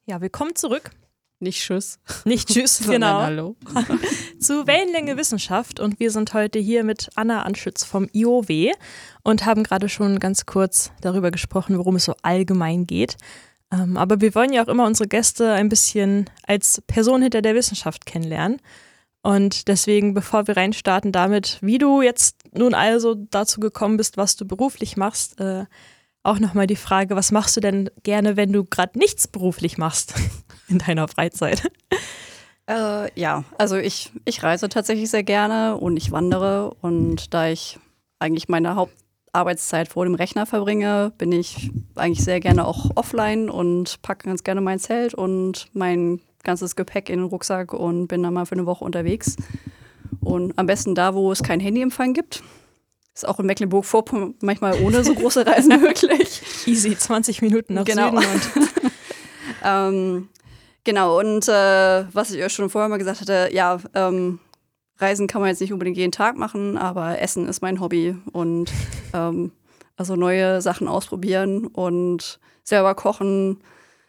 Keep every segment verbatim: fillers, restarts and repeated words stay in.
Ja, willkommen zurück. Nicht Tschüss. Nicht Tschüss, genau. Hallo. Zu Wellenlänge Wissenschaft und wir sind heute hier mit Anna Anschütz vom I O W und haben gerade schon ganz kurz darüber gesprochen, worum es so allgemein geht. Ähm, aber wir wollen ja auch immer unsere Gäste ein bisschen als Person hinter der Wissenschaft kennenlernen. Und deswegen, bevor wir reinstarten damit, wie du jetzt nun also dazu gekommen bist, was du beruflich machst, äh, auch nochmal die Frage, was machst du denn gerne, wenn du gerade nichts beruflich machst in deiner Freizeit? Äh, ja, also ich, ich reise tatsächlich sehr gerne und ich wandere. Und da ich eigentlich meine Hauptarbeitszeit vor dem Rechner verbringe, bin ich eigentlich sehr gerne auch offline und packe ganz gerne mein Zelt und mein ganzes Gepäck in den Rucksack und bin dann mal für eine Woche unterwegs. Und am besten da, wo es keinen Handyempfang gibt. Ist auch in Mecklenburg-Vorpommern manchmal ohne so große Reisen möglich. Easy, zwanzig Minuten nach genau. Süden. Und ähm, genau, und äh, was ich euch schon vorher mal gesagt hatte, ja, ähm, Reisen kann man jetzt nicht unbedingt jeden Tag machen, aber Essen ist mein Hobby. Und ähm, also neue Sachen ausprobieren und selber kochen,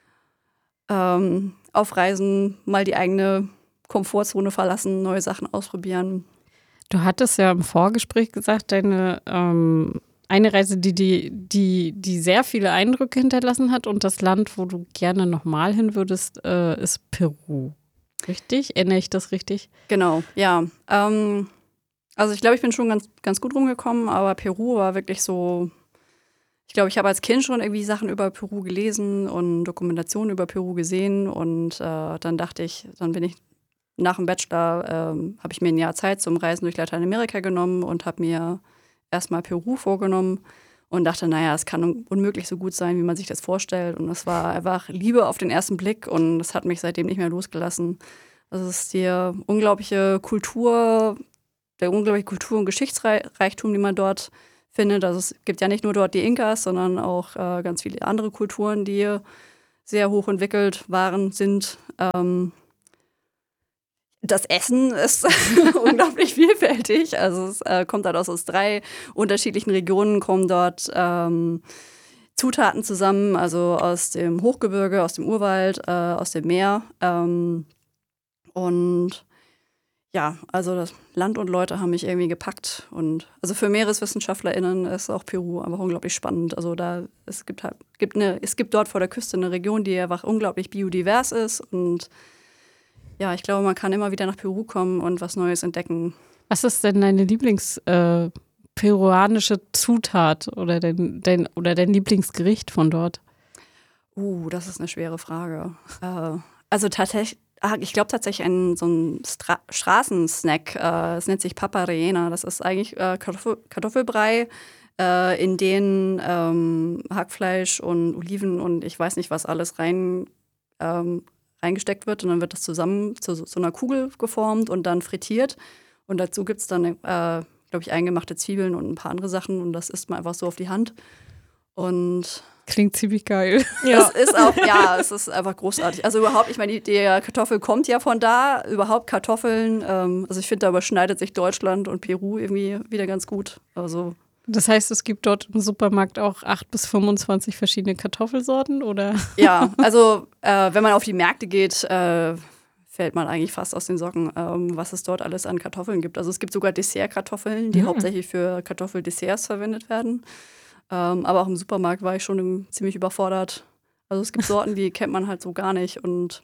ähm, auf Reisen mal die eigene Komfortzone verlassen, neue Sachen ausprobieren. Du hattest ja im Vorgespräch gesagt, deine ähm, eine Reise, die, die, die, die sehr viele Eindrücke hinterlassen hat und das Land, wo du gerne nochmal hin würdest, äh, ist Peru. Richtig? Erinnere ich das richtig? Genau, ja. Ähm, also ich glaube, ich bin schon ganz, ganz gut rumgekommen, aber Peru war wirklich so, ich glaube, ich habe als Kind schon irgendwie Sachen über Peru gelesen und Dokumentationen über Peru gesehen und äh, dann dachte ich, dann bin ich nach dem Bachelor ähm, habe ich mir ein Jahr Zeit zum Reisen durch Lateinamerika genommen und habe mir erstmal Peru vorgenommen und dachte, naja, es kann un- unmöglich so gut sein, wie man sich das vorstellt. Und es war einfach Liebe auf den ersten Blick und das hat mich seitdem nicht mehr losgelassen. Also es ist die unglaubliche Kultur, der unglaubliche Kultur- und Geschichtsreichtum, die man dort findet. Also es gibt ja nicht nur dort die Inkas, sondern auch äh, ganz viele andere Kulturen, die sehr hoch entwickelt waren, sind. Ähm, Das Essen ist unglaublich vielfältig. Also es äh, kommt halt aus, aus drei unterschiedlichen Regionen, kommen dort ähm, Zutaten zusammen, also aus dem Hochgebirge, aus dem Urwald, äh, aus dem Meer. Ähm, und ja, also das Land und Leute haben mich irgendwie gepackt. Und also für MeereswissenschaftlerInnen ist auch Peru einfach unglaublich spannend. Also da es gibt halt gibt eine, es gibt dort vor der Küste eine Region, die einfach unglaublich biodivers ist und ja, ich glaube, man kann immer wieder nach Peru kommen und was Neues entdecken. Was ist denn deine Lieblings äh, peruanische Zutat oder dein, dein, oder dein Lieblingsgericht von dort? Uh, das ist eine schwere Frage. Äh, also tatsächlich, ich glaube tatsächlich ein so ein Stra- Straßensnack. Äh, es nennt sich Papa Rellena. Das ist eigentlich äh, Kartoffel- Kartoffelbrei, äh, in den ähm, Hackfleisch und Oliven und ich weiß nicht, was alles rein ähm, reingesteckt wird und dann wird das zusammen zu so einer Kugel geformt und dann frittiert. Und dazu gibt es dann, äh, glaube ich, eingemachte Zwiebeln und ein paar andere Sachen und das isst man einfach so auf die Hand. Und klingt ziemlich geil. Ja. Es ist auch, ja, es ist einfach großartig. Also überhaupt, ich meine, die, die Kartoffel kommt ja von da, überhaupt Kartoffeln. Ähm, also ich finde, da überschneidet sich Deutschland und Peru irgendwie wieder ganz gut. Also Das heißt, es gibt dort im Supermarkt auch acht bis fünfundzwanzig verschiedene Kartoffelsorten, oder? Ja, also äh, wenn man auf die Märkte geht, äh, fällt man eigentlich fast aus den Socken, ähm, was es dort alles an Kartoffeln gibt. Also es gibt sogar Dessertkartoffeln, die Mhm. hauptsächlich für Kartoffeldesserts verwendet werden. Ähm, aber auch im Supermarkt war ich schon ziemlich überfordert. Also es gibt Sorten, die kennt man halt so gar nicht. Und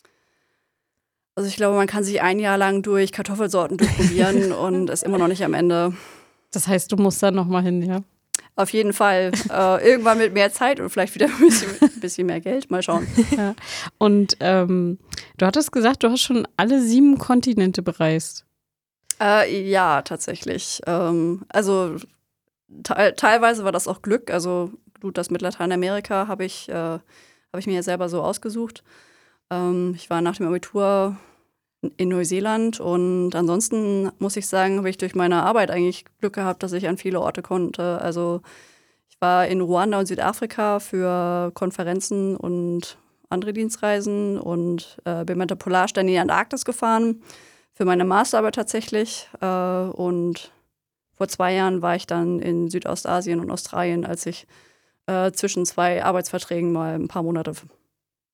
also ich glaube, man kann sich ein Jahr lang durch Kartoffelsorten durchprobieren und ist immer noch nicht am Ende. Das heißt, du musst da nochmal hin, ja? Auf jeden Fall. Äh, irgendwann mit mehr Zeit und vielleicht wieder ein bisschen, ein bisschen mehr Geld. Mal schauen. Ja. Und ähm, du hattest gesagt, du hast schon alle sieben Kontinente bereist. Äh, ja, tatsächlich. Ähm, also te- teilweise war das auch Glück. Also gut, das mit Lateinamerika habe ich, äh, hab ich mir ja selber so ausgesucht. Ähm, ich war nach dem Abitur in Neuseeland und ansonsten muss ich sagen, habe ich durch meine Arbeit eigentlich Glück gehabt, dass ich an viele Orte konnte. Also ich war in Ruanda und Südafrika für Konferenzen und andere Dienstreisen und äh, bin mit der Polarstern in die Antarktis gefahren, für meine Masterarbeit tatsächlich. Äh, und vor zwei Jahren war ich dann in Südostasien und Australien, als ich äh, zwischen zwei Arbeitsverträgen mal ein paar Monate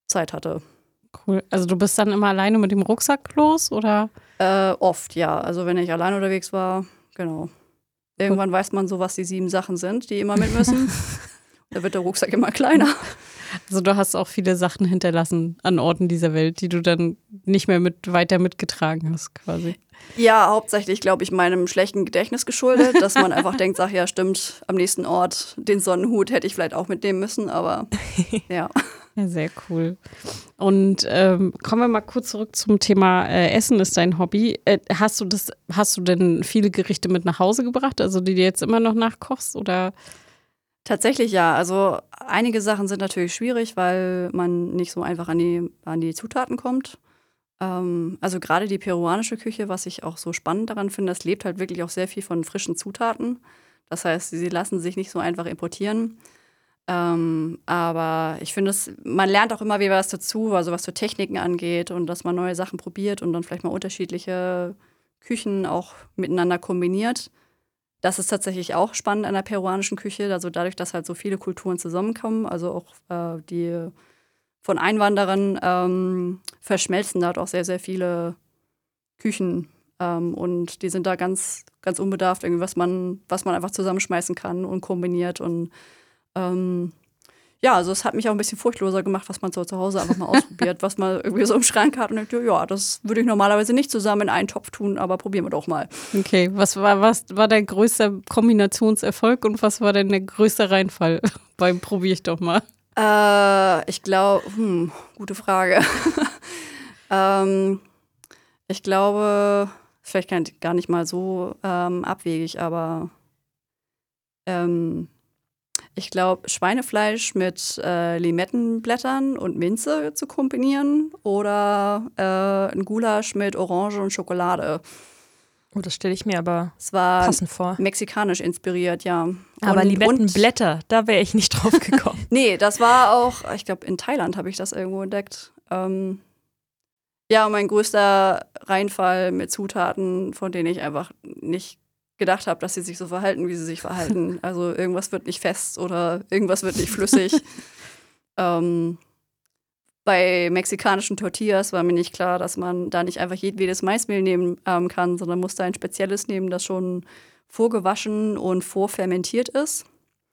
Zeit hatte. Cool. Also du bist dann immer alleine mit dem Rucksack los, oder? Äh, oft, ja. Also wenn ich allein unterwegs war, genau. Irgendwann weiß man so, was die sieben Sachen sind, die immer mit müssen. Da wird der Rucksack immer kleiner. Also du hast auch viele Sachen hinterlassen an Orten dieser Welt, die du dann nicht mehr mit weiter mitgetragen hast, quasi. Ja, hauptsächlich, glaube ich, meinem schlechten Gedächtnis geschuldet, dass man einfach denkt, ach ja, stimmt, am nächsten Ort den Sonnenhut hätte ich vielleicht auch mitnehmen müssen, aber ja. Ja, sehr cool. Und ähm, kommen wir mal kurz zurück zum Thema äh, Essen ist dein Hobby. Äh, hast du das, hast du denn viele Gerichte mit nach Hause gebracht, also die du jetzt immer noch nachkochst, oder? Tatsächlich ja. Also einige Sachen sind natürlich schwierig, weil man nicht so einfach an die, an die Zutaten kommt. Ähm, also gerade die peruanische Küche, was ich auch so spannend daran finde, das lebt halt wirklich auch sehr viel von frischen Zutaten. Das heißt, sie lassen sich nicht so einfach importieren. Ähm, aber ich finde, es, man lernt auch immer wieder was dazu, also was so Techniken angeht und dass man neue Sachen probiert und dann vielleicht mal unterschiedliche Küchen auch miteinander kombiniert. Das ist tatsächlich auch spannend an der peruanischen Küche, also dadurch, dass halt so viele Kulturen zusammenkommen, also auch äh, die von Einwanderern ähm, verschmelzen dort auch sehr, sehr viele Küchen ähm, und die sind da ganz, ganz unbedarft, irgendwie, was man, was man einfach zusammenschmeißen kann und kombiniert und ähm, ja, also es hat mich auch ein bisschen furchtloser gemacht, was man so zu Hause einfach mal ausprobiert, was man irgendwie so im Schrank hat und denkt, ja, das würde ich normalerweise nicht zusammen in einen Topf tun, aber probieren wir doch mal. Okay, was war, was war dein größter Kombinationserfolg und was war denn der größte Reinfall beim Probier ich doch mal? Äh, ich glaube, hm, gute Frage. ähm, ich glaube, vielleicht gar nicht mal so ähm, abwegig, aber ähm, ich glaube, Schweinefleisch mit äh, Limettenblättern und Minze zu kombinieren oder äh, ein Gulasch mit Orange und Schokolade. Oh, das stelle ich mir aber Es war passend vor. Mexikanisch inspiriert, ja. Aber und, Limettenblätter, und, da wäre ich nicht drauf gekommen. Nee, das war auch, ich glaube, in Thailand habe ich das irgendwo entdeckt. Ähm, ja, und mein größter Reinfall mit Zutaten, von denen ich einfach nicht gedacht habe, dass sie sich so verhalten, wie sie sich verhalten. Also irgendwas wird nicht fest oder irgendwas wird nicht flüssig. ähm, bei mexikanischen Tortillas war mir nicht klar, dass man da nicht einfach jedwedes Maismehl nehmen ähm, kann, sondern muss da ein spezielles nehmen, das schon vorgewaschen und vorfermentiert ist.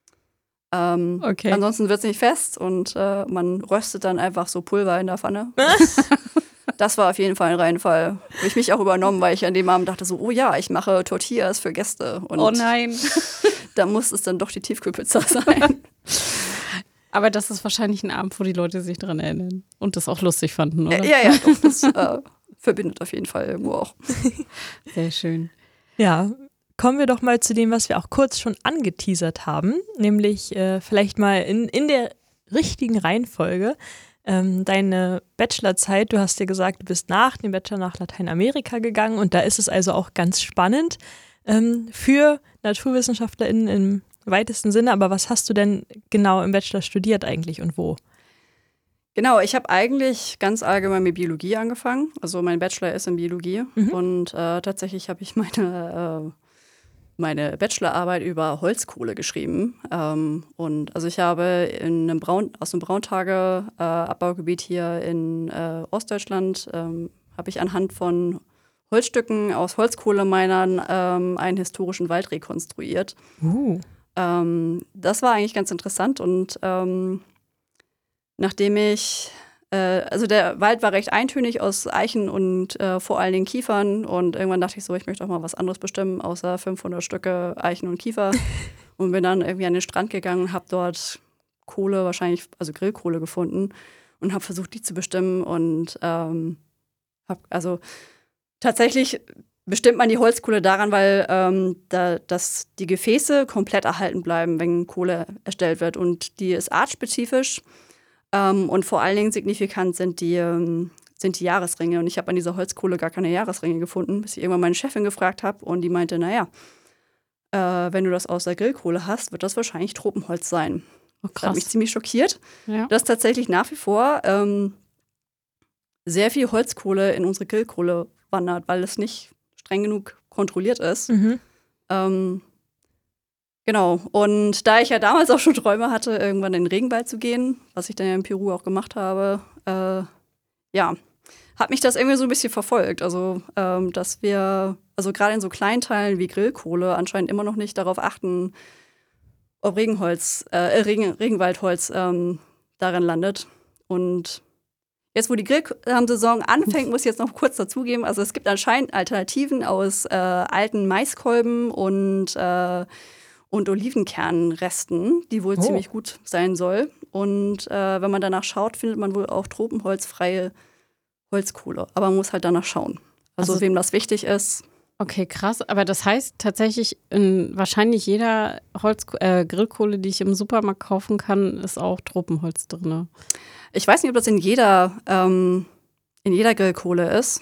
Ähm, okay. Ansonsten wird es nicht fest und äh, man röstet dann einfach so Pulver in der Pfanne. Das war auf jeden Fall ein Reinfall. Habe ich mich auch übernommen, weil ich an dem Abend dachte so, oh ja, ich mache Tortillas für Gäste. Und oh nein. Da muss es dann doch die Tiefkühlpizza sein. Aber das ist wahrscheinlich ein Abend, wo die Leute sich dran erinnern und das auch lustig fanden, oder? Ja, ja, doch, das äh, verbindet auf jeden Fall irgendwo auch. Sehr schön. Ja, kommen wir doch mal zu dem, was wir auch kurz schon angeteasert haben, nämlich äh, vielleicht mal in, in der richtigen Reihenfolge. Ähm, deine Bachelorzeit, du hast ja gesagt, du bist nach dem Bachelor nach Lateinamerika gegangen und da ist es also auch ganz spannend ähm, für NaturwissenschaftlerInnen im weitesten Sinne. Aber was hast du denn genau im Bachelor studiert eigentlich und wo? Genau, ich habe eigentlich ganz allgemein mit Biologie angefangen. Also mein Bachelor ist in Biologie mhm. und äh, tatsächlich habe ich meine, äh, meine Bachelorarbeit über Holzkohle geschrieben. Ähm, und also ich habe in einem Braun, aus einem Brauntage-Abbaugebiet äh, hier in äh, Ostdeutschland ähm, habe ich anhand von Holzstücken aus Holzkohleminern ähm, einen historischen Wald rekonstruiert. Uh. Ähm, das war eigentlich ganz interessant und ähm, nachdem ich, äh, also der Wald war recht eintönig aus Eichen und äh, vor allen Dingen Kiefern und irgendwann dachte ich so, ich möchte auch mal was anderes bestimmen, außer fünfhundert Stücke Eichen und Kiefer und bin dann irgendwie an den Strand gegangen und habe dort Kohle, wahrscheinlich, also Grillkohle gefunden und habe versucht, die zu bestimmen und ähm, habe, also tatsächlich bestimmt man die Holzkohle daran, weil ähm, da, dass die Gefäße komplett erhalten bleiben, wenn Kohle erstellt wird und die ist artspezifisch. Um, und vor allen Dingen signifikant sind die, um, sind die Jahresringe. Und ich habe an dieser Holzkohle gar keine Jahresringe gefunden, bis ich irgendwann meine Chefin gefragt habe. Und die meinte, naja, äh, wenn du das aus der Grillkohle hast, wird das wahrscheinlich Tropenholz sein. Oh, das hat mich ziemlich schockiert, ja. dass tatsächlich nach wie vor ähm, sehr viel Holzkohle in unsere Grillkohle wandert, weil es nicht streng genug kontrolliert ist. Mhm. Ähm, Genau. Und da ich ja damals auch schon Träume hatte, irgendwann in den Regenwald zu gehen, was ich dann ja in Peru auch gemacht habe, äh, ja, hat mich das irgendwie so ein bisschen verfolgt. Also, ähm, dass wir, also gerade in so Kleinteilen wie Grillkohle anscheinend immer noch nicht darauf achten, ob Regenholz, äh, Regen, Regenwaldholz ähm, darin landet. Und jetzt, wo die Grillsaison anfängt, muss ich jetzt noch kurz dazugeben, also es gibt anscheinend Alternativen aus äh, alten Maiskolben und, äh, und Olivenkernresten, die wohl Oh. ziemlich gut sein soll. Und äh, wenn man danach schaut, findet man wohl auch tropenholzfreie Holzkohle. Aber man muss halt danach schauen. Also, Also- wem das wichtig ist. Okay, krass. Aber das heißt tatsächlich, in wahrscheinlich jeder Holz, äh, Grillkohle, die ich im Supermarkt kaufen kann, ist auch Tropenholz drin. Ich weiß nicht, ob das in jeder, ähm, in jeder Grillkohle ist.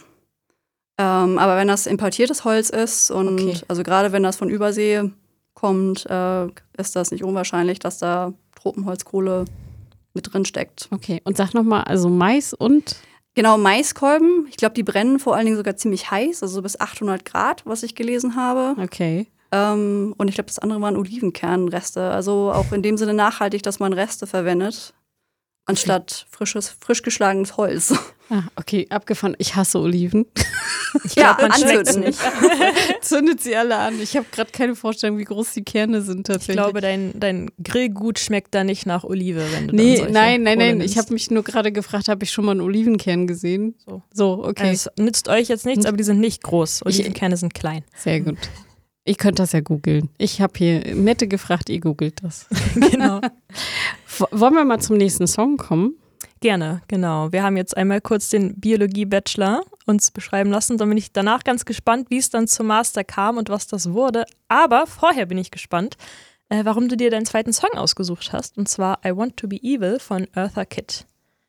Ähm, aber wenn das importiertes Holz ist und Okay. also gerade wenn das von Übersee kommt, äh, ist das nicht unwahrscheinlich, dass da Tropenholzkohle mit drin steckt. Okay, und sag nochmal, also Mais und? Genau, Maiskolben. Ich glaube, die brennen vor allen Dingen sogar ziemlich heiß, also so bis achthundert Grad, was ich gelesen habe. Okay. Ähm, und ich glaube, das andere waren Olivenkernreste. Also auch in dem Sinne nachhaltig, dass man Reste verwendet, anstatt frisches, frisch geschlagenes Holz. Ah, okay, abgefahren. Ich hasse Oliven. Ich Ja, glaube, man schmeckt es anzünden. nicht. Zündet sie alle an. Ich habe gerade keine Vorstellung, wie groß die Kerne sind Ich tatsächlich. glaube, dein, dein Grillgut schmeckt da nicht nach Olive, wenn du Nee, dann solche nein, nein, Kohle nein. nimmst. Ich habe mich nur gerade gefragt, habe ich schon mal einen Olivenkern gesehen? So. So, okay. Es nützt euch jetzt nichts, aber die sind nicht groß. Olivenkerne sind klein. Sehr gut. Ich könnte das ja googeln. Ich habe hier Mette gefragt, ihr googelt das. Genau. W- Wollen wir mal zum nächsten Song kommen? Gerne, genau. Wir haben jetzt einmal kurz den Biologie-Bachelor uns beschreiben lassen. Dann bin ich danach ganz gespannt, wie es dann zum Master kam und was das wurde. Aber vorher bin ich gespannt, äh, warum du dir deinen zweiten Song ausgesucht hast. Und zwar I Want to Be Evil von Eartha Kitt.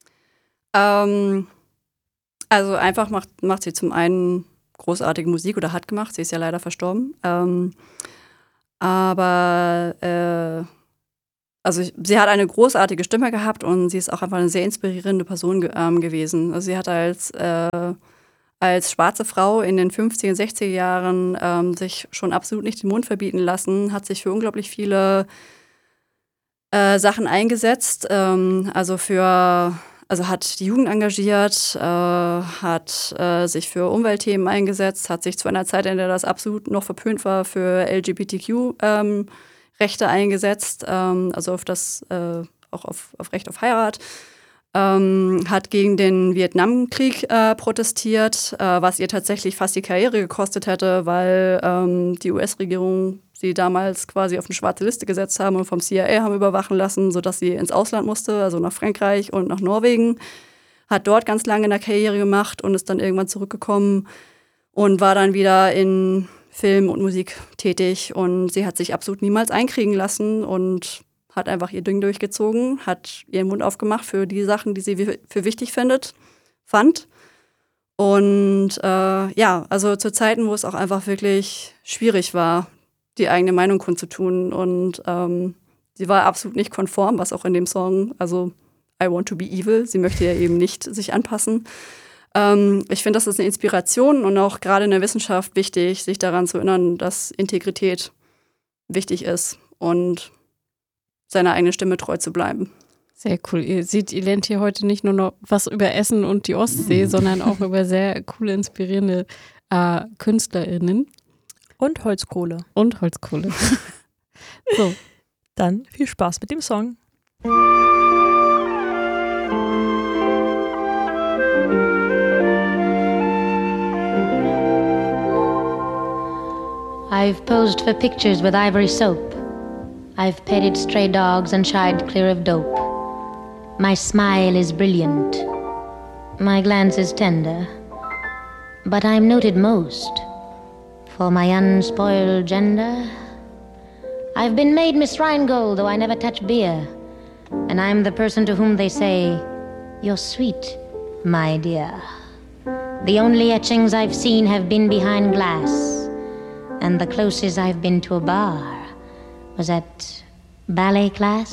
Ähm, also einfach macht, macht sie zum einen großartige Musik oder hat gemacht. Sie ist ja leider verstorben. Ähm, aber äh, also ich, sie hat eine großartige Stimme gehabt und sie ist auch einfach eine sehr inspirierende Person ge ähm, gewesen. Also sie hat als, äh, als schwarze Frau in den fünfziger, sechziger Jahren ähm, sich schon absolut nicht den Mund verbieten lassen, hat sich für unglaublich viele äh, Sachen eingesetzt. Ähm, also für Also hat die Jugend engagiert, äh, hat äh, sich für Umweltthemen eingesetzt, hat sich zu einer Zeit, in der das absolut noch verpönt war, für L G B T Q-Rechte ähm, eingesetzt, ähm, also auf das, äh, auch auf, auf Recht auf Heirat. Ähm, hat gegen den Vietnamkrieg äh, protestiert, äh, was ihr tatsächlich fast die Karriere gekostet hätte, weil ähm, die U S-Regierung sie damals quasi auf eine schwarze Liste gesetzt haben und vom C I A haben überwachen lassen, sodass sie ins Ausland musste, also nach Frankreich und nach Norwegen. Hat dort ganz lange eine Karriere gemacht und ist dann irgendwann zurückgekommen und war dann wieder in Film und Musik tätig. Und sie hat sich absolut niemals einkriegen lassen und hat einfach ihr Ding durchgezogen, hat ihren Mund aufgemacht für die Sachen, die sie für wichtig findet, fand. Und äh, ja, also zu Zeiten, wo es auch einfach wirklich schwierig war, die eigene Meinung kundzutun. Und ähm, sie war absolut nicht konform, was auch in dem Song, also I Want to Be Evil, sie möchte ja eben nicht sich anpassen. Ähm, ich finde, das ist eine Inspiration und auch gerade in der Wissenschaft wichtig, sich daran zu erinnern, dass Integrität wichtig ist und seiner eigenen Stimme treu zu bleiben. Sehr cool. Ihr seht, ihr lernt hier heute nicht nur noch was über Essen und die Ostsee, sondern auch über sehr coole, inspirierende äh, KünstlerInnen. Und Holzkohle. Und Holzkohle. So. Dann viel Spaß mit dem Song. I've posed for pictures with ivory soap. I've petted stray dogs and shied clear of dope. My smile is brilliant. My glance is tender. But I'm noted most for my unspoiled gender. I've been made Miss Rheingold, though I never touch beer. And I'm the person to whom they say, "You're sweet, my dear." The only etchings I've seen have been behind glass. And the closest I've been to a bar was at ballet class.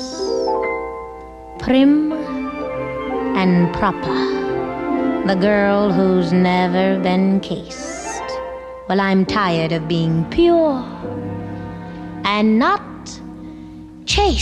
Prim and proper. The girl who's never been kissed. Well, I'm tired of being pure and not